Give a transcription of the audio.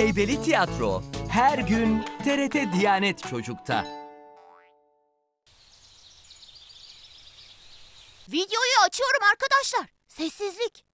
Heybeli Tiyatro her gün TRT Diyanet Çocuk'ta. Videoyu açıyorum arkadaşlar. Sessizlik.